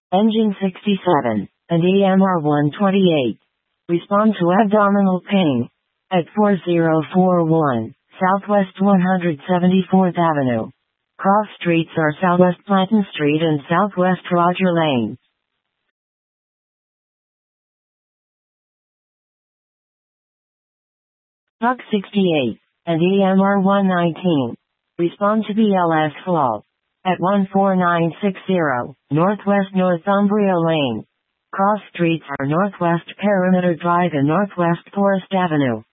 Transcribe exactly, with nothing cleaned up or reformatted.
Engine sixty-seven, and E M R one twenty-eight. Respond to abdominal pain. At four zero four one, Southwest one hundred seventy-fourth Avenue. Cross streets are Southwest Platten Street and Southwest Roger Lane. Bug sixty-eight, and E M R one nineteen. Respond to B L S fault. At one four nine six zero, Northwest Northumbria Lane. Cross streets are Northwest Perimeter Drive and Northwest Forest Avenue.